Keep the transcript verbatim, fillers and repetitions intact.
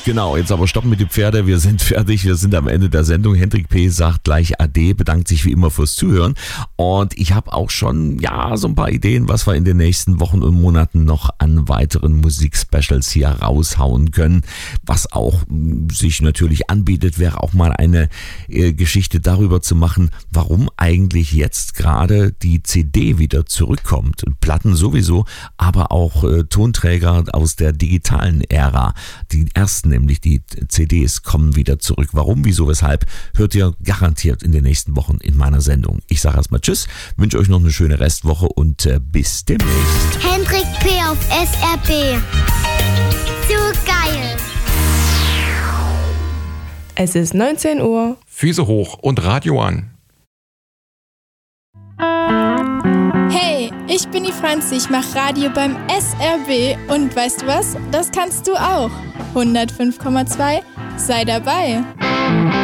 Genau, jetzt aber stoppen mit den Pferde. Wir sind fertig. Wir sind am Ende der Sendung. Hendrik P. sagt gleich Ade, bedankt sich wie immer fürs Zuhören. Und ich habe auch schon, ja, so ein paar Ideen, was wir in den nächsten Wochen und Monaten noch an weiteren Musikspecials hier raushauen können. Was auch mh, sich natürlich anbietet, wäre auch mal eine äh, Geschichte darüber zu machen, warum eigentlich jetzt gerade die C D wieder zurückkommt. Platten sowieso, aber auch äh, Tonträger aus der digitalen Ära. Die ersten, nämlich die C Ds, kommen wieder zurück. Warum, wieso, weshalb, hört ihr garantiert in den nächsten Wochen in meiner Sendung. Ich sage erstmal Tschüss, wünsche euch noch eine schöne Restwoche und äh, bis demnächst. Hendrik P. auf S R B. So geil. Es ist neunzehn Uhr. Füße hoch und Radio an. Hey, ich bin die Franzi, ich mache Radio beim S R B und weißt du was? Das kannst du auch. hundertfünf Komma zwei, sei dabei.